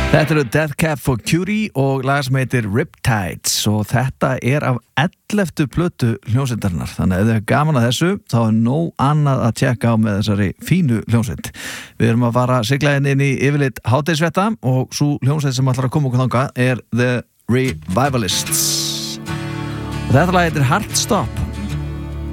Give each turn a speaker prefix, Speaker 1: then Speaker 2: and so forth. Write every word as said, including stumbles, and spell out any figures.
Speaker 1: Þetta eru Death Cab for Cutie og lag sem heitir Riptides og þetta er af elleftu plötu hljómsveitarinnar, þannig að ef þið er gaman að þessu þá er nóg annað að tjekka á með þessari fínu hljómsveit. Við erum að fara sigla inn í yfirleitt hádegisfrétta og svo hljómsveit sem ætlar að koma okkur þangað er The Revivalists og þetta lag heitir Heartstop.